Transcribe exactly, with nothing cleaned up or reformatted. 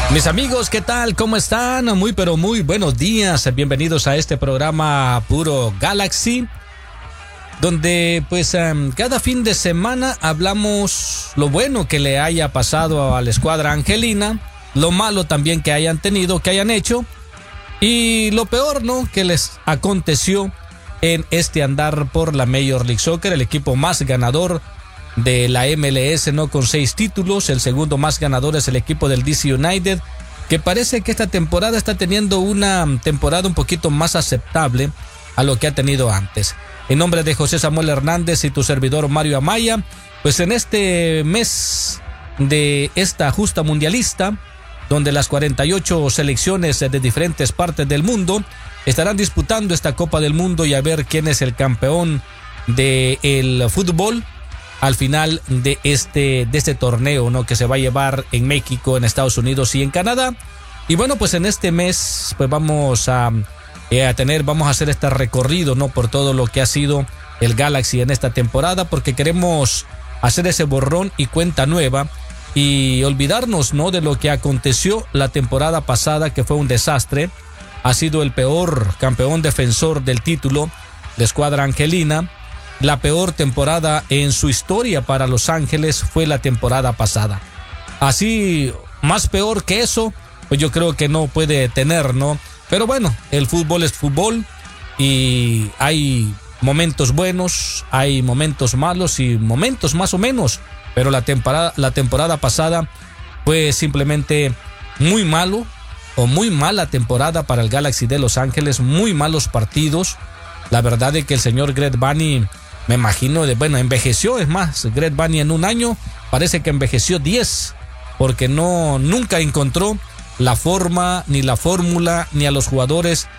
Mis amigos, ¿qué tal? ¿Cómo están? Muy pero muy buenos días. Bienvenidos a este programa Puro Galaxy, donde pues um, cada fin de semana hablamos lo bueno que le haya pasado a la escuadra angelina, lo malo también que hayan tenido, que hayan hecho, y lo peor, ¿no?, que les aconteció en este andar por la Major League Soccer, el equipo más ganador de la M L S, ¿no?, con seis títulos. El segundo más ganador es el equipo del D C United, que parece que esta temporada está teniendo una temporada un poquito más aceptable a lo que ha tenido antes. En nombre de José Samuel Hernández y tu servidor Mario Amaya, pues en este mes de esta justa mundialista, donde las cuarenta y ocho selecciones de diferentes partes del mundo estarán disputando esta Copa del Mundo y a ver quién es el campeón del fútbol al final de este, de este torneo, ¿no?, que se va a llevar en México, en Estados Unidos y en Canadá. Y bueno, pues en este mes pues vamos a, eh, a tener, vamos a hacer este recorrido, ¿no?, por todo lo que ha sido el Galaxy en esta temporada, porque queremos hacer ese borrón y cuenta nueva y olvidarnos, ¿no?, de lo que aconteció la temporada pasada, que fue un desastre. Ha sido el peor campeón defensor del título, la escuadra angelina. La peor temporada en su historia para Los Ángeles fue la temporada pasada. Así, más peor que eso, pues yo creo que no puede tener, ¿no? Pero bueno, el fútbol es fútbol y hay momentos buenos, hay momentos malos y momentos más o menos. Pero la temporada, la temporada pasada fue simplemente muy malo o muy mala temporada para el Galaxy de Los Ángeles, muy malos partidos. La verdad es que el señor Greg Vanney, me imagino, de, bueno, envejeció, es más, Greg Vanney en un año parece que envejeció diez, porque no, nunca encontró la forma, ni la fórmula, ni a los jugadores